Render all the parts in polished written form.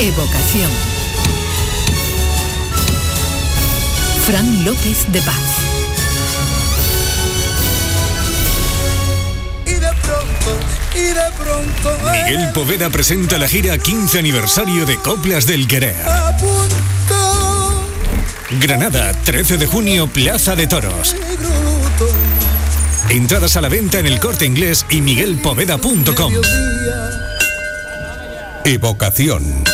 Evocación. Fran López de Paz. Miguel Poveda presenta la gira 15 aniversario de Coplas del Querer. Granada, 13 de junio, Plaza de Toros. Entradas a la venta en El Corte Inglés y miguelpoveda.com. Evocación.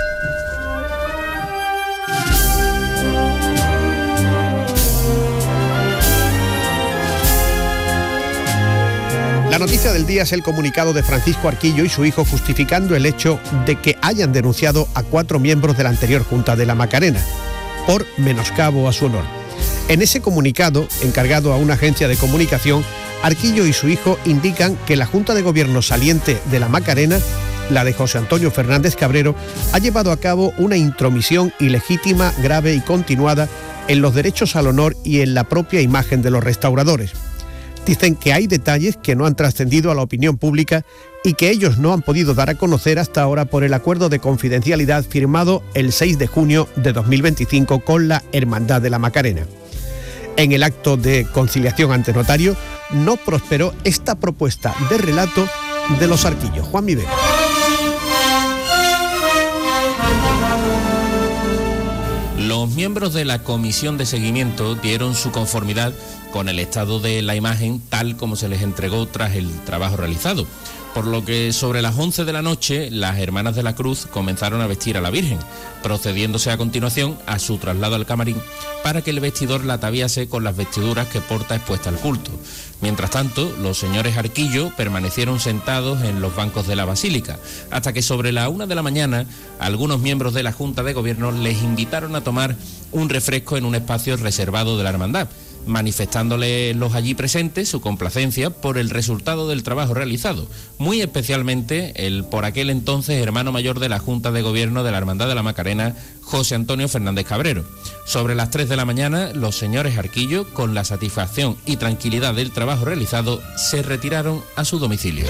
La noticia del día es el comunicado de Francisco Arquillo y su hijo justificando el hecho de que hayan denunciado a 4 miembros de la anterior Junta de la Macarena por menoscabo a su honor. En ese comunicado, encargado a una agencia de comunicación, Arquillo y su hijo indican que la Junta de Gobierno saliente de la Macarena, la de José Antonio Fernández Cabrero, ha llevado a cabo una intromisión ilegítima, grave y continuada en los derechos al honor y en la propia imagen de los restauradores. Dicen que hay detalles que no han trascendido a la opinión pública y que ellos no han podido dar a conocer hasta ahora por el acuerdo de confidencialidad firmado el 6 de junio de 2025 con la Hermandad de la Macarena. En el acto de conciliación ante notario no prosperó esta propuesta de relato de los Arquillos. Juan Vivero. Los miembros de la comisión de seguimiento dieron su conformidad con el estado de la imagen tal como se les entregó tras el trabajo realizado, por lo que sobre las 11 de la noche las Hermanas de la Cruz comenzaron a vestir a la Virgen, procediéndose a continuación a su traslado al camarín para que el vestidor la ataviase con las vestiduras que porta expuesta al culto. Mientras tanto, los señores Arquillo permanecieron sentados en los bancos de la Basílica, hasta que sobre la 1 de la mañana algunos miembros de la Junta de Gobierno les invitaron a tomar un refresco en un espacio reservado de la hermandad, manifestándole los allí presentes su complacencia por el resultado del trabajo realizado, muy especialmente el por aquel entonces hermano mayor de la Junta de Gobierno de la Hermandad de la Macarena, José Antonio Fernández Cabrero. Sobre las 3 de la mañana, los señores Arquillo, con la satisfacción y tranquilidad del trabajo realizado, se retiraron a su domicilio.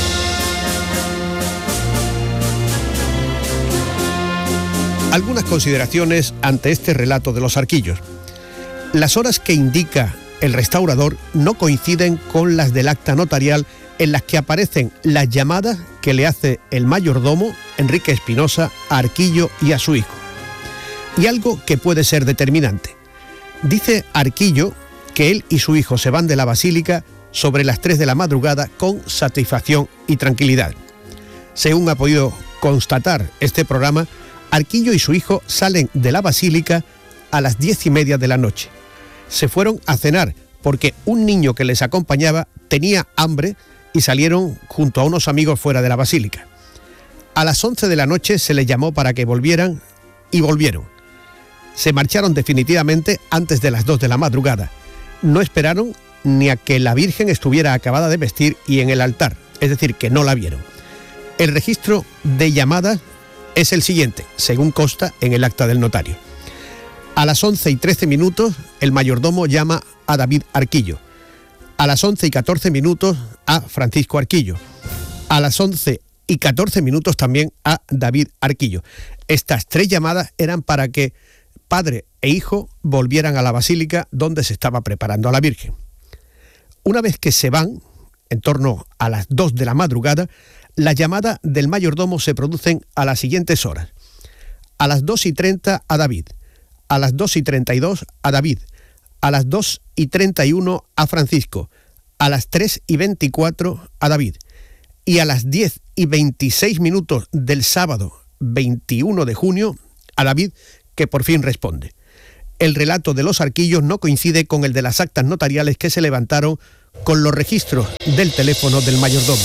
Algunas consideraciones ante este relato de los Arquillos. Las horas que indica el restaurador no coinciden con las del acta notarial en las que aparecen las llamadas que le hace el mayordomo, Enrique Espinosa, a Arquillo y a su hijo. Y algo que puede ser determinante. Dice Arquillo que él y su hijo se van de la Basílica sobre las 3 de la madrugada con satisfacción y tranquilidad. Según ha podido constatar este programa, Arquillo y su hijo salen de la Basílica a las 10:30 de la noche. Se fueron a cenar porque un niño que les acompañaba tenía hambre y salieron junto a unos amigos fuera de la Basílica. A las 11 de la noche se les llamó para que volvieran y volvieron. Se marcharon definitivamente antes de las 2 de la madrugada. No esperaron ni a que la Virgen estuviera acabada de vestir y en el altar, es decir, que no la vieron. El registro de llamadas es el siguiente, según consta en el acta del notario. A las 11:13 el mayordomo llama a David Arquillo. A las 11:14 a Francisco Arquillo. A las 11:14 también a David Arquillo. Estas 3 llamadas eran para que padre e hijo volvieran a la Basílica donde se estaba preparando a la Virgen. Una vez que se van, en torno a las 2 de la madrugada, las llamadas del mayordomo se producen a las siguientes horas. A las 2:30 a David. A las 2:32 a David, a las 2:31 a Francisco, a las 3:24 a David y a las 10:26 del sábado 21 de junio a David, que por fin responde. El relato de los Arquillos no coincide con el de las actas notariales que se levantaron con los registros del teléfono del mayordomo.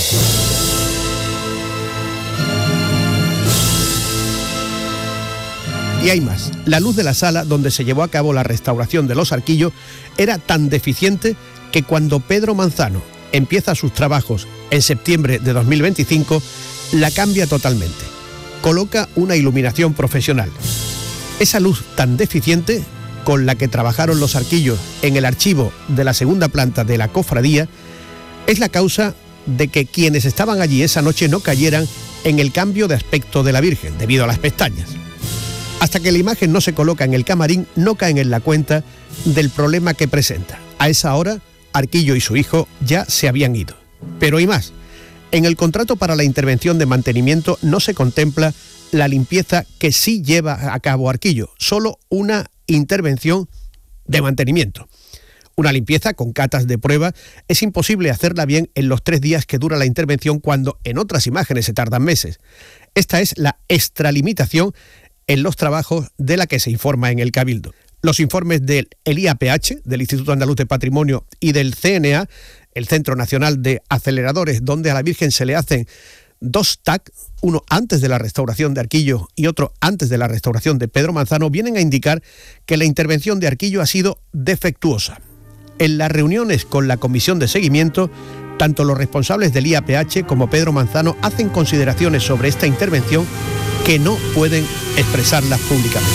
Y hay más. La luz de la sala donde se llevó a cabo la restauración de los Arquillos era tan deficiente que cuando Pedro Manzano empieza sus trabajos en septiembre de 2025, la cambia totalmente. Coloca una iluminación profesional. Esa luz tan deficiente con la que trabajaron los Arquillos en el archivo de la segunda planta de la cofradía es la causa de que quienes estaban allí esa noche no cayeran en el cambio de aspecto de la Virgen, debido a las pestañas. Hasta que la imagen no se coloca en el camarín, no caen en la cuenta del problema que presenta. A esa hora, Arquillo y su hijo ya se habían ido. Pero hay más. En el contrato para la intervención de mantenimiento no se contempla la limpieza que sí lleva a cabo Arquillo, solo una intervención de mantenimiento. Una limpieza con catas de prueba es imposible hacerla bien en los 3 días que dura la intervención, cuando en otras imágenes se tardan meses. Esta es la extralimitación en los trabajos de la que se informa en el Cabildo. Los informes del IAPH, del Instituto Andaluz de Patrimonio, y del CNA, el Centro Nacional de Aceleradores, donde a la Virgen se le hacen 2 TAC, uno antes de la restauración de Arquillo y otro antes de la restauración de Pedro Manzano, vienen a indicar que la intervención de Arquillo ha sido defectuosa. En las reuniones con la comisión de seguimiento, tanto los responsables del IAPH como Pedro Manzano hacen consideraciones sobre esta intervención que no pueden expresarlas públicamente.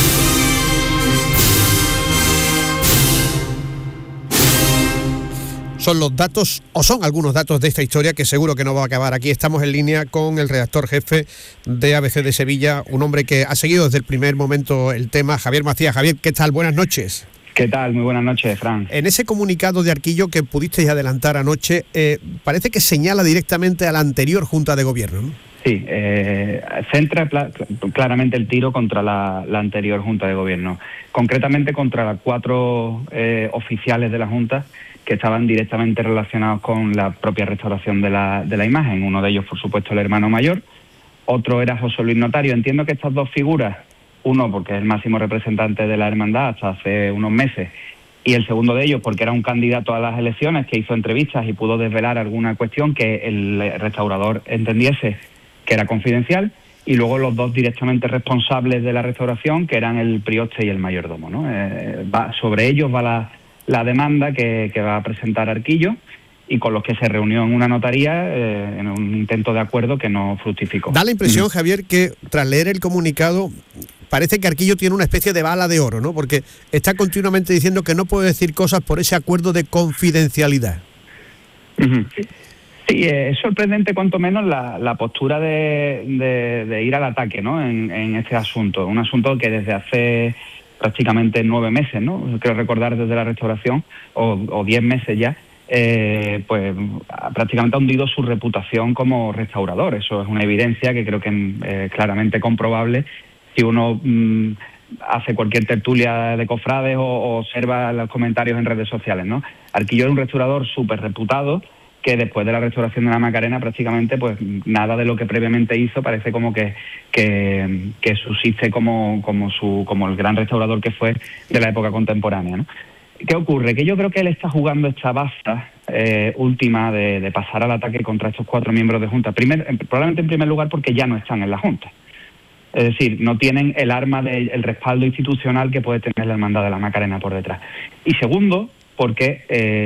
Son los datos, o son algunos datos de esta historia, que seguro que no va a acabar aquí. Estamos en línea con el redactor jefe de ABC de Sevilla, un hombre que ha seguido desde el primer momento el tema, Javier Macías. Javier, ¿qué tal? Buenas noches. ¿Qué tal? Muy buenas noches, Fran. En ese comunicado de Arquillo que pudisteis adelantar anoche, parece que señala directamente a la anterior Junta de Gobierno, ¿no? Sí, centra claramente el tiro contra la anterior Junta de Gobierno, concretamente contra las 4 oficiales de la Junta que estaban directamente relacionados con la propia restauración de la imagen. Uno de ellos, por supuesto, el hermano mayor, otro era José Luis Notario. Entiendo que estas 2 figuras, uno porque es el máximo representante de la hermandad hasta hace unos meses, y el segundo de ellos porque era un candidato a las elecciones que hizo entrevistas y pudo desvelar alguna cuestión que el restaurador entendiese que era confidencial, y luego los 2 directamente responsables de la restauración, que eran el prioste y el mayordomo, ¿no? Sobre ellos va la demanda que va a presentar Arquillo, y con los que se reunió en una notaría en un intento de acuerdo que no fructificó. Da la impresión, Javier, que tras leer el comunicado parece que Arquillo tiene una especie de bala de oro, ¿no? Porque está continuamente diciendo que no puede decir cosas por ese acuerdo de confidencialidad. Sí, es sorprendente cuanto menos la postura de ir al ataque, ¿no? En este asunto. Un asunto que desde hace prácticamente 9 meses, ¿no? Creo recordar desde la restauración, o 10 meses ya, pues prácticamente ha hundido su reputación como restaurador. Eso es una evidencia que creo que es claramente comprobable si uno hace cualquier tertulia de cofrades o observa los comentarios en redes sociales, ¿no? Arquillo es un restaurador súper reputado, que después de la restauración de la Macarena prácticamente pues nada de lo que previamente hizo parece como que subsiste como el gran restaurador que fue de la época contemporánea, ¿no? ¿Qué ocurre? Que yo creo que él está jugando esta baza última de pasar al ataque contra estos 4 miembros de Junta. Probablemente en primer lugar porque ya no están en la Junta. Es decir, no tienen el arma del respaldo institucional que puede tener la Hermandad de la Macarena por detrás. Y segundo, porque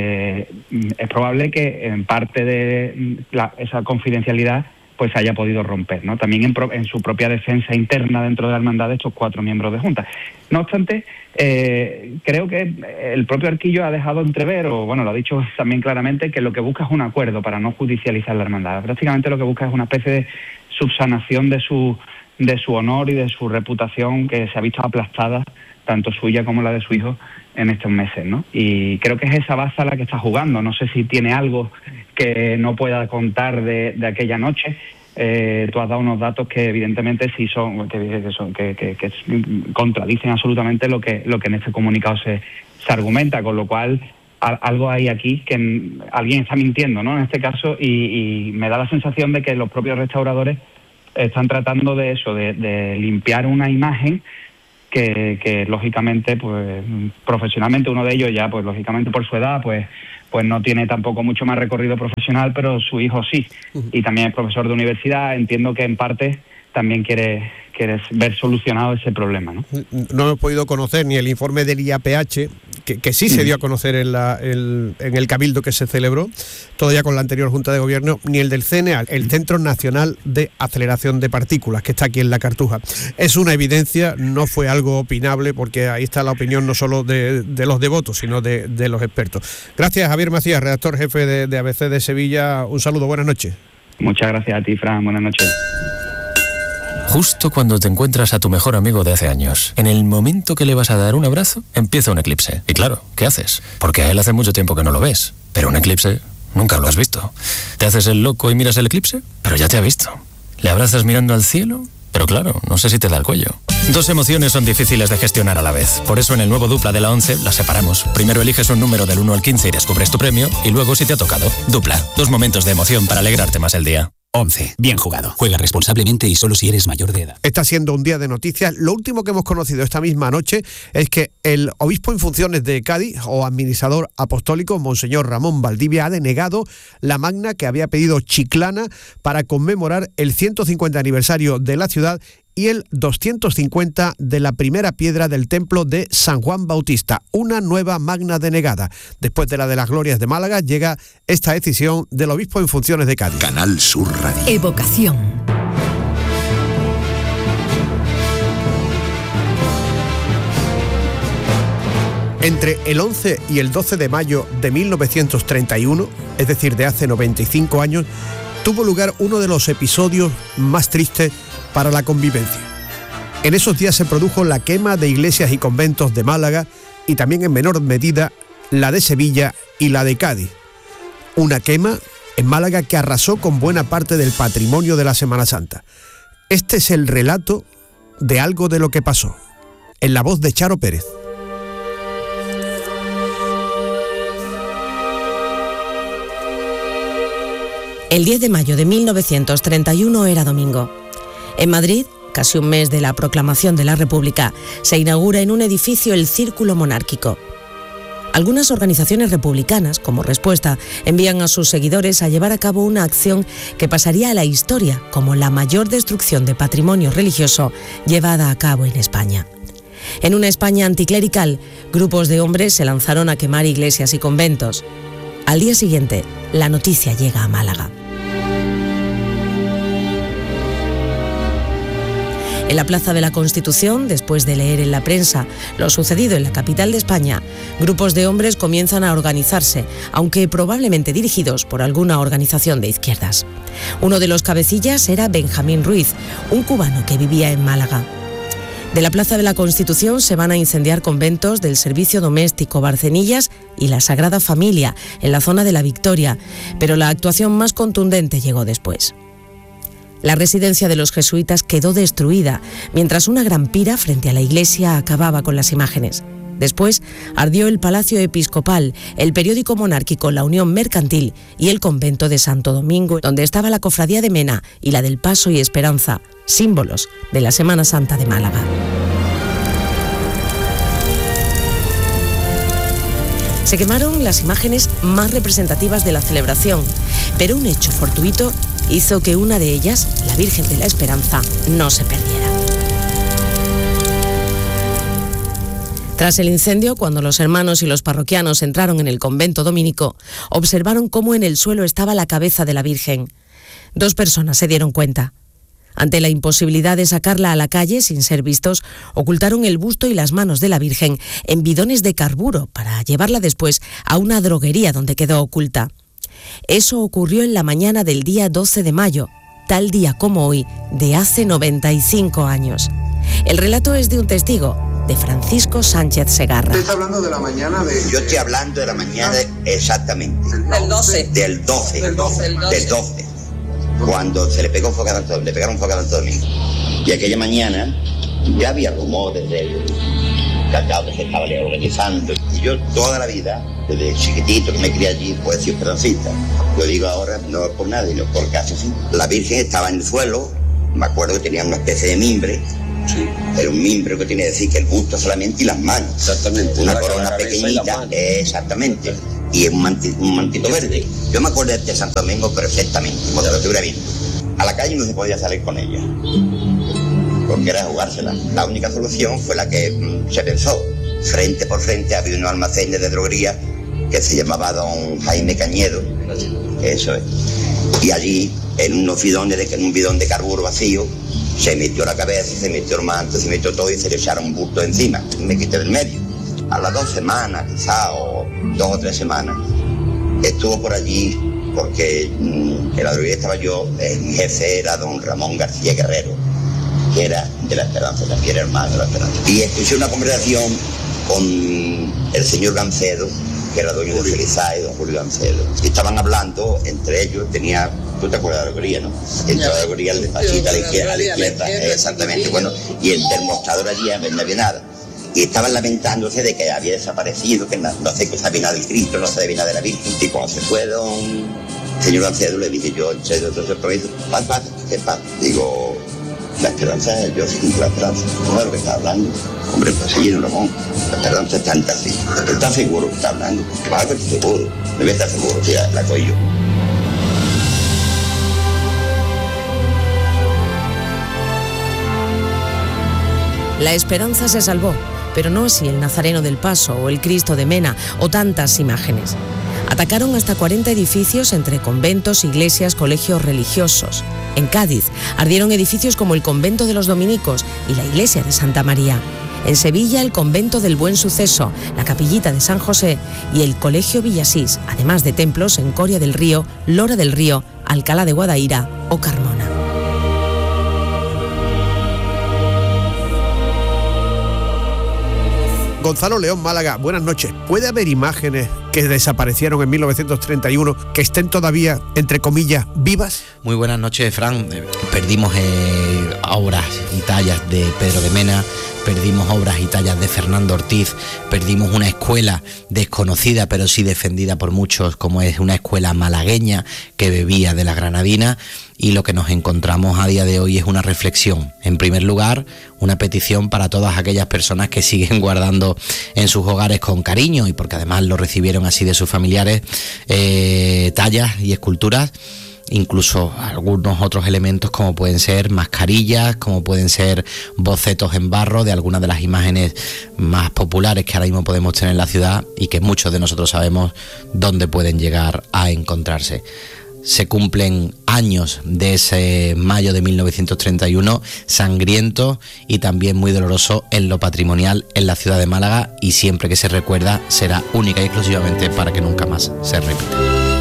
es probable que en parte de esa confidencialidad pues se haya podido romper, ¿no? También en su propia defensa interna dentro de la hermandad de estos 4 miembros de Junta. No obstante, creo que el propio Arquillo ha dejado entrever, o bueno, lo ha dicho también claramente, que lo que busca es un acuerdo para no judicializar la hermandad. Prácticamente lo que busca es una especie de subsanación de su honor y de su reputación, que se ha visto aplastada, tanto suya como la de su hijo, en estos meses, ¿no? Y creo que es esa baza la que está jugando. No sé si tiene algo que no pueda contar de aquella noche. Tú has dado unos datos que evidentemente sí son que contradicen absolutamente lo que en este comunicado se argumenta, con lo cual algo hay aquí que alguien está mintiendo, ¿no? En este caso, y me da la sensación de que los propios restauradores están tratando de eso, de limpiar una imagen que lógicamente, pues profesionalmente, uno de ellos ya, pues lógicamente por su edad, pues no tiene tampoco mucho más recorrido profesional, pero su hijo sí, y también es profesor de universidad. Entiendo que en parte también quiere ver solucionado ese problema, ¿no? No hemos podido conocer ni el informe del IAPH, que sí se dio a conocer en el Cabildo que se celebró, todavía con la anterior Junta de Gobierno, ni el del CNA, el Centro Nacional de Aceleración de Partículas, que está aquí en la Cartuja. Es una evidencia, no fue algo opinable, porque ahí está la opinión no solo de los devotos, sino de los expertos. Gracias, Javier Macías, redactor jefe de ABC de Sevilla. Un saludo, buenas noches. Muchas gracias a ti, Fran. Buenas noches. Justo cuando te encuentras a tu mejor amigo de hace años, en el momento que le vas a dar un abrazo, empieza un eclipse. Y claro, ¿qué haces? Porque a él hace mucho tiempo que no lo ves. Pero un eclipse nunca lo has visto. ¿Te haces el loco y miras el eclipse? Pero ya te ha visto. ¿Le abrazas mirando al cielo? Pero claro, no sé si te da el cuello. Dos emociones son difíciles de gestionar a la vez. Por eso en el nuevo Dupla de la 11 las separamos. Primero eliges un número del 1 al 15 y descubres tu premio. Y luego si te ha tocado. Dupla. 2 momentos de emoción para alegrarte más el día. 11. Bien jugado. Juega responsablemente y solo si eres mayor de edad. Está siendo un día de noticias. Lo último que hemos conocido esta misma noche es que el obispo en funciones de Cádiz o administrador apostólico, Monseñor Ramón Valdivia, ha denegado la magna que había pedido Chiclana para conmemorar el 150 aniversario de la ciudad y el 250 de la primera piedra del templo de San Juan Bautista. Una nueva magna denegada. Después de la de las glorias de Málaga, llega esta decisión del obispo en funciones de Cádiz. Canal Sur Radio. Evocación. Entre el 11 y el 12 de mayo de 1931, es decir, de hace 95 años, tuvo lugar uno de los episodios más tristes para la convivencia. En esos días se produjo la quema de iglesias y conventos de Málaga y también en menor medida la de Sevilla y la de Cádiz. Una quema en Málaga que arrasó con buena parte del patrimonio de la Semana Santa. Este es el relato de algo de lo que pasó, en la voz de Charo Pérez. El 10 de mayo de 1931 era domingo. En Madrid, casi un mes de la proclamación de la República, se inaugura en un edificio el Círculo Monárquico. Algunas organizaciones republicanas, como respuesta, envían a sus seguidores a llevar a cabo una acción que pasaría a la historia como la mayor destrucción de patrimonio religioso llevada a cabo en España. En una España anticlerical, grupos de hombres se lanzaron a quemar iglesias y conventos. Al día siguiente, la noticia llega a Málaga. En la Plaza de la Constitución, después de leer en la prensa lo sucedido en la capital de España, grupos de hombres comienzan a organizarse, aunque probablemente dirigidos por alguna organización de izquierdas. Uno de los cabecillas era Benjamín Ruiz, un cubano que vivía en Málaga. De la Plaza de la Constitución se van a incendiar conventos del Servicio Doméstico Barcenillas y la Sagrada Familia, en la zona de la Victoria, pero la actuación más contundente llegó después. La residencia de los jesuitas quedó destruida, mientras una gran pira frente a la iglesia acababa con las imágenes. Después ardió el Palacio Episcopal, el periódico monárquico La Unión Mercantil y el convento de Santo Domingo, donde estaba la cofradía de Mena y la del Paso y Esperanza, símbolos de la Semana Santa de Málaga. Se quemaron las imágenes más representativas de la celebración, pero un hecho fortuito hizo que una de ellas, la Virgen de la Esperanza, no se perdiera. Tras el incendio, cuando los hermanos y los parroquianos entraron en el convento dominico, observaron cómo en el suelo estaba la cabeza de la Virgen. 2 personas se dieron cuenta. Ante la imposibilidad de sacarla a la calle sin ser vistos, ocultaron el busto y las manos de la Virgen en bidones de carburo para llevarla después a una droguería donde quedó oculta. Eso ocurrió en la mañana del día 12 de mayo, tal día como hoy, de hace 95 años. El relato es de un testigo, de Francisco Sánchez Segarra. ¿Usted está hablando de la mañana de...? Yo estoy hablando de la mañana exactamente. ¿Del 12? Del 12. Cuando se le pegó le pegaron fuego a Santo Domingo. Y aquella mañana ya había rumores del cacao que se estaba organizando. Y yo toda la vida, desde chiquitito que me crié allí, pues he sido esperancista. Yo digo ahora, no por nada, sino porque hace así. La Virgen estaba en el suelo, me acuerdo que tenía una especie de mimbre. Sí. Era un mimbre que tiene que decir que el busto solamente y las manos. Exactamente. Una corona pequeñita, exactamente. Y un mantito verde. Yo me acuerdo de Santo Domingo perfectamente, como te lo estuviera viendo. A la calle no se podía salir con ella, porque era jugársela. La única solución fue la que se pensó. Frente por frente había unos almacenes de droguería que se llamaba Don Jaime Cañedo. Eso es. Y allí, en un bidón de carburo vacío, se metió la cabeza, se metió el manto, se metió todo y se le echaron un busto encima. Me quité del medio. A las 2 semanas, quizá, o 2 o 3 semanas, estuvo por allí porque en la droguería estaba yo, mi jefe era don Ramón García Guerrero, que era de La Esperanza, también era hermano de La Esperanza. Y escuché una conversación con el señor Gancedo, que era dueño de Felizay, don Julio Gancedo. Y estaban hablando, entre ellos, tú te acuerdas de la droguería, ¿no? Entre la droguería, el despachito a la izquierda, exactamente, bueno, y el del mostrador allí no había nada. Y estaban lamentándose de que había desaparecido, que no se sabía nada del Cristo, no se sabía nada de la Virgen. Y cuando se fue don señor Gancedo, le dije yo, en serio, entonces, paz, ¿qué paz? Digo, La Esperanza, yo sí, La Esperanza, ¿cómo es lo que está hablando? Hombre, pues sí, Ramón, La Esperanza está en así. ¿Estás seguro que está hablando? Claro que estoy seguro, debe estar seguro, sí, la cojo yo. La Esperanza se salvó, pero no así el Nazareno del Paso o el Cristo de Mena o tantas imágenes. Atacaron hasta 40 edificios entre conventos, iglesias, colegios religiosos. En Cádiz ardieron edificios como el convento de los dominicos y la iglesia de Santa María. En Sevilla, el convento del Buen Suceso, la capillita de San José y el colegio Villasís, además de templos en Coria del Río, Lora del Río, Alcalá de Guadaira o Carmona. Gonzalo León, Málaga, buenas noches. ¿Puede haber imágenes que desaparecieron en 1931 que estén todavía, entre comillas, vivas? Muy buenas noches, Fran. Perdimos obras y tallas de Pedro de Mena, perdimos obras y tallas de Fernando Ortiz, perdimos una escuela desconocida pero sí defendida por muchos, como es una escuela malagueña que bebía de la granadina. Y lo que nos encontramos a día de hoy es una reflexión. En primer lugar, una petición para todas aquellas personas que siguen guardando en sus hogares con cariño, y porque además lo recibieron así de sus familiares, tallas y esculturas, incluso algunos otros elementos como pueden ser mascarillas, como pueden ser bocetos en barro de algunas de las imágenes más populares que ahora mismo podemos tener en la ciudad y que muchos de nosotros sabemos dónde pueden llegar a encontrarse. Se cumplen años de ese mayo de 1931, sangriento y también muy doloroso en lo patrimonial en la ciudad de Málaga, y siempre que se recuerda será única y exclusivamente para que nunca más se repita.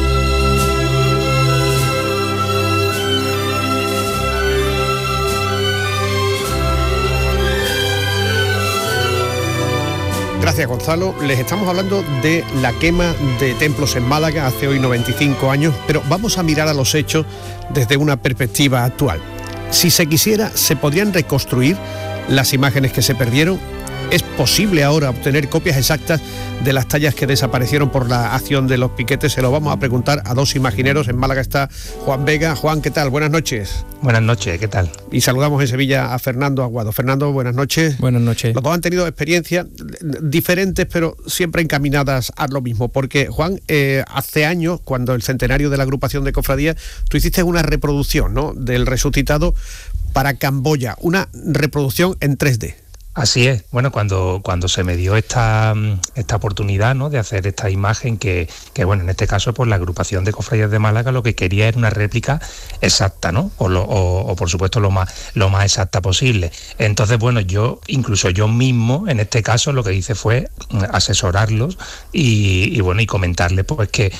Gracias, Gonzalo. Les estamos hablando de la quema de templos en Málaga hace hoy 95 años, pero vamos a mirar a los hechos desde una perspectiva actual. Si se quisiera, ¿se podrían reconstruir las imágenes que se perdieron? ¿Es posible ahora obtener copias exactas de las tallas que desaparecieron por la acción de los piquetes? Se lo vamos a preguntar a dos imagineros. En Málaga está Juan Vega. Juan, ¿qué tal? Buenas noches. Buenas noches, ¿qué tal? Y saludamos en Sevilla a Fernando Aguado. Fernando, buenas noches. Buenas noches. Los dos han tenido experiencias diferentes, pero siempre encaminadas a lo mismo. Porque, Juan, hace años, cuando el centenario de la agrupación de cofradías, tú hiciste una reproducción, ¿no?, del resucitado para Camboya, una reproducción en 3D. Así es. Bueno, cuando se me dio esta oportunidad, ¿no?, de hacer esta imagen que bueno, en este caso pues la agrupación de cofradías de Málaga lo que quería era una réplica exacta, ¿no?, o por supuesto lo más exacta posible. Entonces, bueno, incluso yo mismo en este caso lo que hice fue asesorarlos y bueno, y comentarles pues que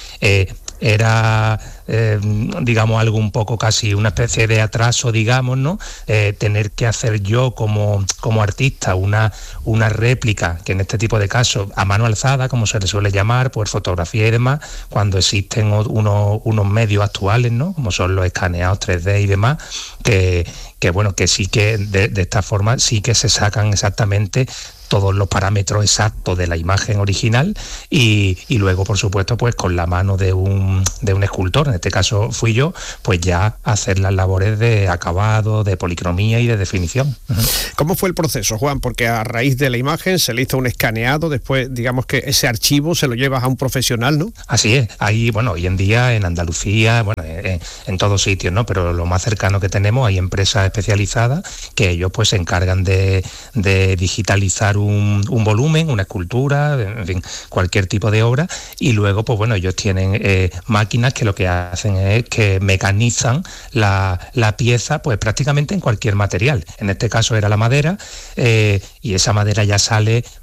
era digamos algo un poco casi una especie de atraso, digamos, ¿no?, tener que hacer yo como artista una réplica, que en este tipo de casos a mano alzada, como se le suele llamar, pues fotografía y demás, cuando existen unos medios actuales, ¿no?, como son los escaneados 3D y demás, que bueno, que sí que de esta forma sí que se sacan exactamente todos los parámetros exactos de la imagen original y luego, por supuesto, pues con la mano de un escultor, en este caso fui yo, pues ya hacer las labores de acabado, de policromía y de definición. ¿Cómo fue el proceso, Juan? Porque a raíz de la imagen se le hizo un escaneado, después digamos que ese archivo se lo llevas a un profesional, ¿no? Así es. Ahí, bueno, hoy en día en Andalucía, bueno, en todos sitios, ¿no?, pero lo más cercano que tenemos hay empresas especializadas que ellos pues se encargan de digitalizar un volumen, una escultura, en fin, cualquier tipo de obra, y luego pues bueno, ellos tienen máquinas que lo que hacen es que mecanizan la pieza pues prácticamente en cualquier material. En este caso era la madera, y esa madera ya sale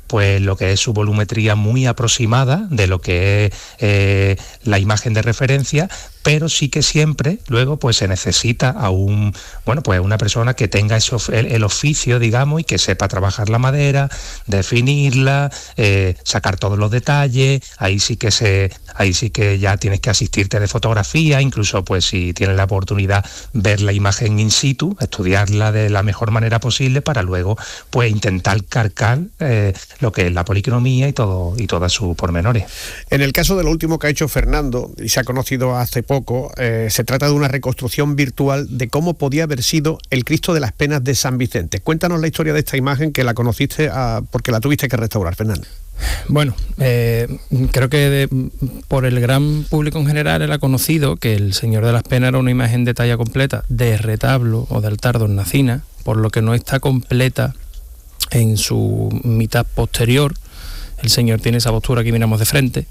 pues lo que es su volumetría muy aproximada de lo que es la imagen de referencia, pero sí que siempre luego pues se necesita a una persona que tenga el oficio, digamos, y que sepa trabajar la madera, definirla, sacar todos los detalles. Ahí sí que ya tienes que asistirte de fotografía, incluso pues si tienes la oportunidad ver la imagen in situ, estudiarla de la mejor manera posible para luego pues intentar calcar lo que es la policromía y todas sus pormenores. En el caso de lo último que ha hecho Fernando, y se ha conocido hace poco, se trata de una reconstrucción virtual de cómo podía haber sido el Cristo de las Penas de San Vicente. Cuéntanos la historia de esta imagen, que la conociste porque la tuviste que restaurar, Fernando. Bueno, creo que por el gran público en general era conocido que el Señor de las Penas era una imagen de talla completa de retablo o de altar de hornacina, por lo que no está completa en su mitad posterior. El Señor tiene esa postura que miramos de frente,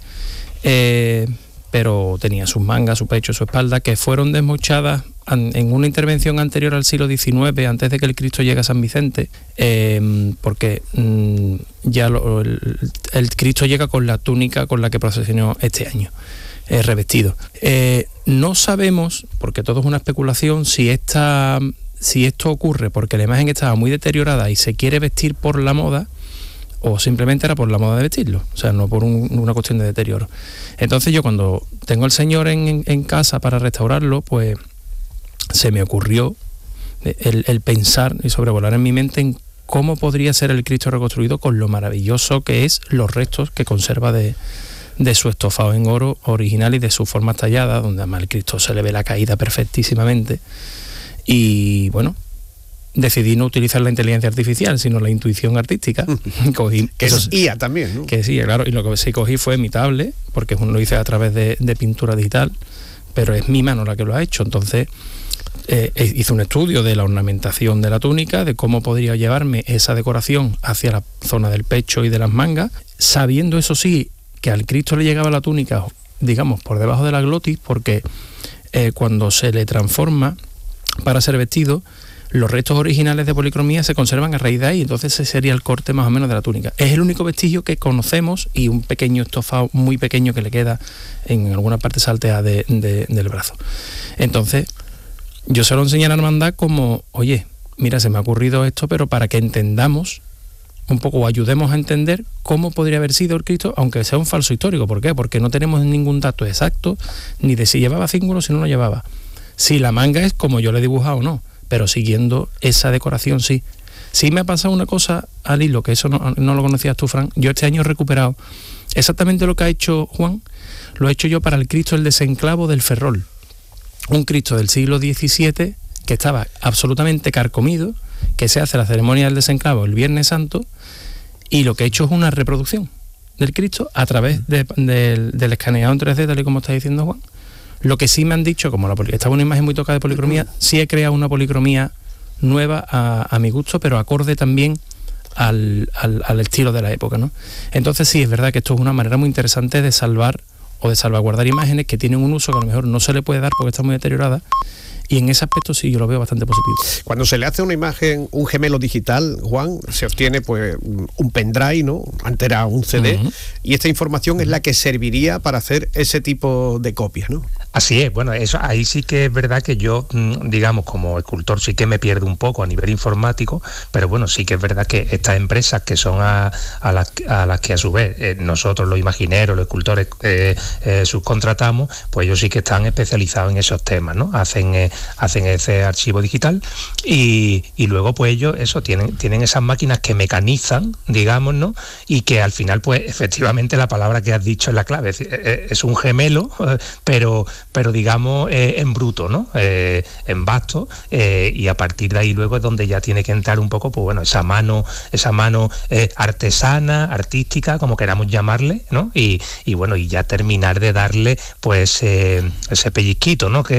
pero tenía sus mangas, su pecho, su espalda, que fueron desmochadas en una intervención anterior al siglo XIX, antes de que el Cristo llegue a San Vicente, porque ya el Cristo llega con la túnica con la que procesionó este año, revestido. No sabemos, porque todo es una especulación, si esto ocurre porque la imagen estaba muy deteriorada y se quiere vestir por la moda, o simplemente era por la moda de vestirlo, o sea, no por una cuestión de deterioro. Entonces yo, cuando tengo al Señor en casa para restaurarlo, pues se me ocurrió el pensar y sobrevolar en mi mente en cómo podría ser el Cristo reconstruido, con lo maravilloso que es los restos que conserva de su estofado en oro original y de sus formas talladas, donde además al Cristo se le ve la caída perfectísimamente. Y bueno, decidí no utilizar la inteligencia artificial, sino la intuición artística. Cogí, que es IA también, ¿no? Que sí, claro, y lo que sí cogí fue mi tablet, porque lo hice a través de pintura digital, pero es mi mano la que lo ha hecho. Entonces hice un estudio de la ornamentación de la túnica, de cómo podría llevarme esa decoración hacia la zona del pecho y de las mangas, sabiendo, eso sí, que al Cristo le llegaba la túnica, digamos, por debajo de la glotis, porque cuando se le transforma para ser vestido, los restos originales de policromía se conservan a raíz de ahí, entonces ese sería el corte más o menos de la túnica. Es el único vestigio que conocemos, y un pequeño estofado muy pequeño que le queda en alguna parte salteada del brazo. Entonces yo se lo enseñé a la hermandad como, oye, mira, se me ha ocurrido esto, pero para que entendamos un poco, o ayudemos a entender cómo podría haber sido el Cristo, aunque sea un falso histórico. ¿Por qué? Porque no tenemos ningún dato exacto, ni de si llevaba cíngulo o si no lo llevaba, si la manga es como yo le he dibujado o no, pero siguiendo esa decoración sí. Sí me ha pasado una cosa al hilo, que eso no lo conocías tú, Fran. Yo este año he recuperado exactamente lo que ha hecho Juan, lo he hecho yo para el Cristo el desenclavo del Ferrol. Un Cristo del siglo XVII que estaba absolutamente carcomido, que se hace la ceremonia del desenclavo el Viernes Santo, y lo que he hecho es una reproducción del Cristo a través del escaneado en 3D, tal y como está diciendo Juan. Lo que sí me han dicho, como estaba una imagen muy tocada de policromía, sí he creado una policromía nueva a mi gusto, pero acorde también al estilo de la época, ¿no? Entonces sí, es verdad que esto es una manera muy interesante de salvar o de salvaguardar imágenes que tienen un uso que a lo mejor no se le puede dar porque está muy deteriorada, y en ese aspecto sí yo lo veo bastante positivo. Cuando se le hace una imagen, un gemelo digital, Juan, se obtiene pues un pendrive, ¿no? Antes era un CD, y esta información es la que serviría para hacer ese tipo de copias, ¿no? Así es, bueno, eso ahí sí que es verdad que yo, digamos, como escultor sí que me pierdo un poco a nivel informático, pero bueno, sí que es verdad que estas empresas que son a las que a su vez nosotros los imagineros, los escultores subcontratamos, pues ellos sí que están especializados en esos temas, ¿no? Hacen ese archivo digital y luego pues ellos tienen esas máquinas que mecanizan, digamos, ¿no? Y que al final pues efectivamente la palabra que has dicho es la clave, es un gemelo, pero digamos en bruto, ¿no? En vasto, y a partir de ahí luego es donde ya tiene que entrar un poco, pues bueno, esa mano artesana, artística, como queramos llamarle, ¿no? Y bueno, y ya terminar de darle pues ese pellizquito, ¿no? Que